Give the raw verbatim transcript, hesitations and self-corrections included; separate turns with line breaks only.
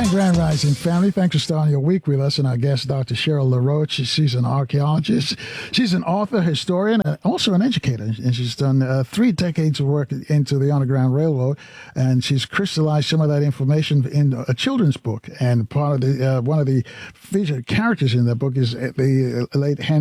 Grand Rising family, thanks for starting your week with us. And our guest, Doctor Cheryl LaRoche, she's an archaeologist. She's an author, historian, and also an educator. And she's done uh, three decades of work into the Underground Railroad. And she's crystallized some of that information in a children's book. And part of the uh, one of the featured characters in that book is the late Henry